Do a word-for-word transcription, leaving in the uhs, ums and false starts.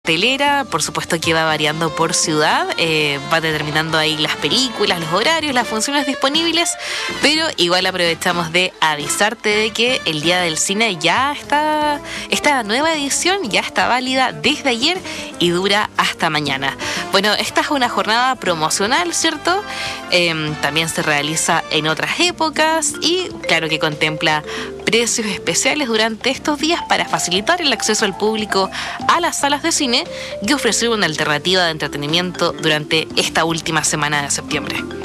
Telera, por supuesto que va variando por ciudad, eh, va determinando ahí las películas, los horarios, las funciones disponibles, pero igual aprovechamos de avisarte de que el Día del Cine ya está, esta nueva edición ya está válida desde ayer y dura hasta mañana. Bueno, esta es una jornada promocional, ¿cierto? Eh, también se realiza en otras épocas y claro que contempla precios especiales durante estos días para facilitar el acceso al público a las salas de cine y ofrecer una alternativa de entretenimiento durante esta última semana de septiembre.